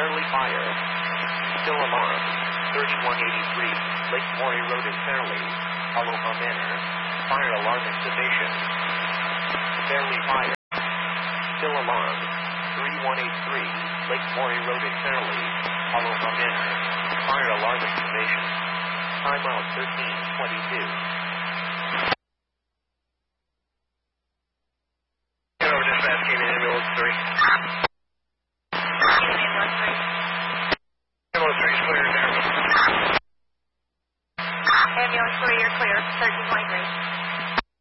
Fairly Fire. Still alarm. 3183. Lake Maury Road in Fairly. Aloha Manor. Fire alarm activation. Fairly Fire. Still alarm. 3183. Lake Maury Road in Fairly. Aloha Manor. Fire alarm activation. Timeout 1322. Ambulance 3. Ambulance 3 is clear there. Ambulance 3, you're clear. 1323.